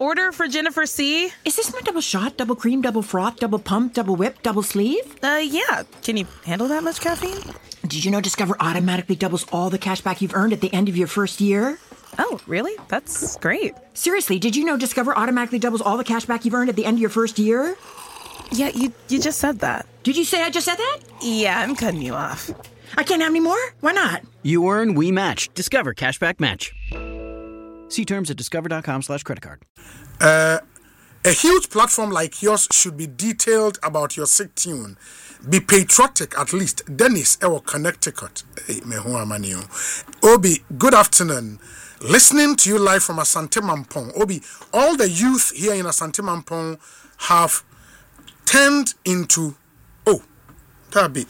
order for Jennifer C. Is this my double shot, double cream, double froth, double pump, double whip, double sleeve? Yeah. Can you handle that much caffeine? Did you know Discover automatically doubles all the cash back you've earned at the end of your first year? Oh, really? That's great. Seriously, did you know Discover automatically doubles all the cash back you've earned at the end of your first year? Yeah, you just said that. Did you say I just said that? Yeah, I'm cutting you off. I can't have any more? Why not? You earn, we match. Discover Cashback Match. See terms at discover.com/creditcard. A huge platform like yours should be detailed about your sick tune. Be patriotic at least. Dennis, Connecticut. Obi, good afternoon. Listening to you live from Asante Mampong. Obi, all the youth here in Asante Mampong have turned into... Oh, Tabi.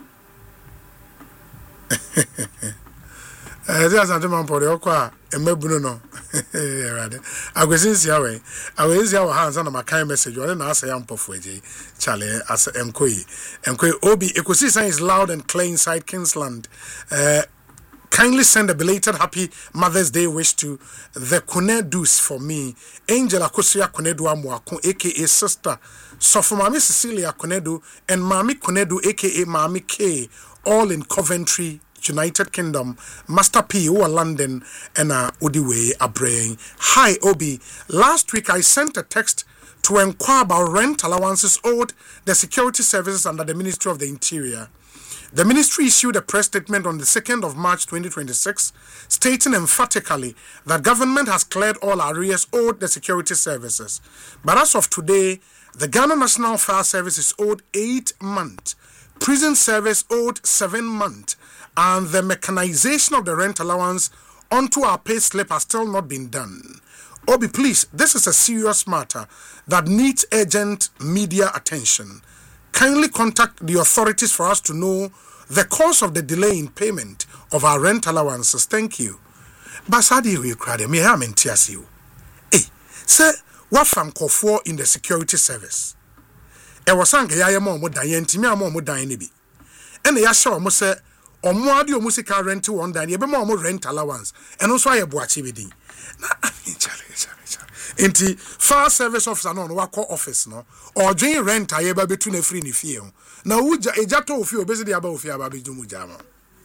Asante Mampong, they are Bruno. I was in Siawe. I was in our hands on my kind message. I didn't ask a young Pofweji, Charlie, as Mkoi. Obi, Ecosystem is loud and clear inside Kingsland. Kindly send a belated happy Mother's Day wish to the Kunedus for me. Angel Akosia Kunedu Amwako, aka Sister. So for Mami Cecilia Kunedu and Mami Kunedu, aka Mami K, all in Coventry, United Kingdom, Master P, who are London, and Udiwe Abraying. Hi, Obi. Last week I sent a text to inquire about rent allowances owed the security services under the Ministry of the Interior. The ministry issued a press statement on the 2nd of March 2026, stating emphatically that government has cleared all arrears owed the security services. But as of today, the Ghana National Fire Service is owed 8 months, prison service owed 7 months, and the mechanization of the rent allowance onto our pay slip has still not been done. Obi, please, this is a serious matter that needs urgent media attention. Kindly contact the authorities for us to know the cause of the delay in payment of our rent allowances. Thank you. Basadi we cried me ha mentias you. Hey, sir, what from Kofo in the security service? E was anke ya mo mo dan yentimi amo mo dan ni bi. And ya show mo say omo ade omo sika rent one dan e be mo rent allowance. And also aye boachi bidin. Na chale. Enti fire service officer no wako office no or join rent aye ba betu na free ni fie ho na uja ejato ofi obezi dia ba ofi aba be jumu jama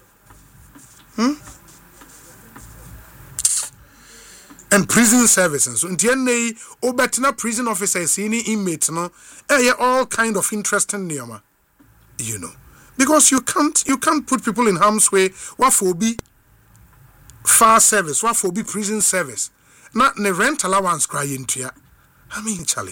and prison services so enti nei obetina prison officers ni inmate no all kind of interesting neoma, you know, because you can't put people in harm's way. What for be fire service, what for be prison service, not the rent allowance cry into ya. I mean, Charlie.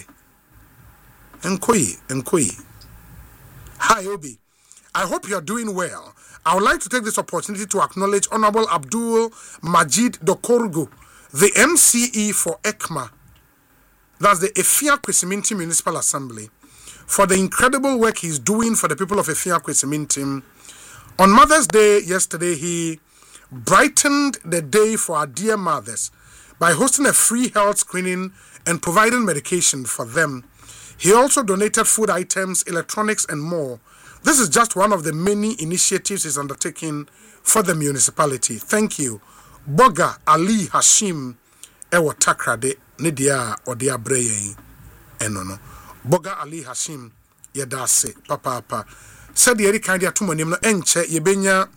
Nkoi. Hi, Obi. I hope you're doing well. I would like to take this opportunity to acknowledge Honorable Abdul Majid Dokorgo, the MCE for ECMA, that's the Efia Kwesiminti Municipal Assembly, for the incredible work he's doing for the people of Efia Kwesiminti. On Mother's Day yesterday, he brightened the day for our dear mothers by hosting a free health screening and providing medication for them. He also donated food items, electronics, and more. This is just one of the many initiatives he's undertaking for the municipality. Thank you. Boga Ali Hashim Ewa Takrade Nidia Odia Breye Enono. Boga Ali Hashim Yadase Papa. Said the Erika Dia Tumonim no Enche Yebenya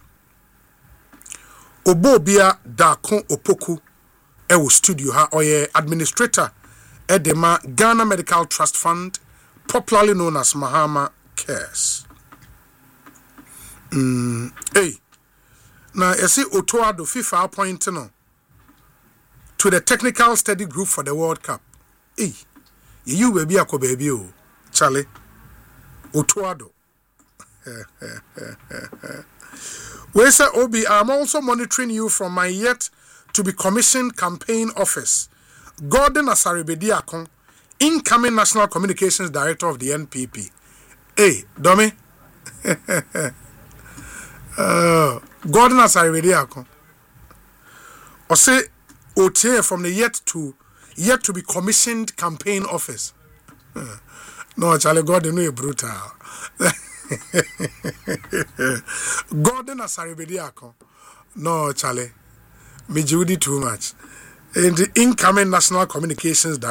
Obobia Dakon Opoku Ewo Studio ha oye administrator Edema Ghana Medical Trust Fund, popularly known as Mahama Cares. Hey, now you see Otoado FIFA appointing no to the technical study group for the World Cup. Hey, you baby ako baby o, Charlie. Otoado. We say Obi, I'm also monitoring you from my yet to be commissioned campaign office. Gordon Asaribediakon, incoming National Communications Director of the NPP. Hey, Domi. Gordon Asaribediakon. Or say, OTA from the yet to be commissioned campaign office. No, Charlie, Gordon, no, brutal. Gordon Asaribediakon. No, Charlie. Me Judy too much. In the incoming National Communications Director.